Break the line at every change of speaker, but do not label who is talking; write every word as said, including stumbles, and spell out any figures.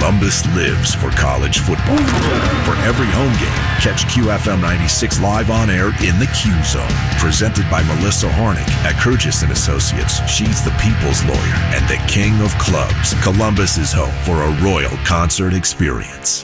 Columbus lives for college football. For every home game, catch Q F M ninety-six live on air in the Q Zone. Presented by Melissa Hornick at Curtis and Associates. She's the people's lawyer and the king of clubs. Columbus is home for a royal concert experience.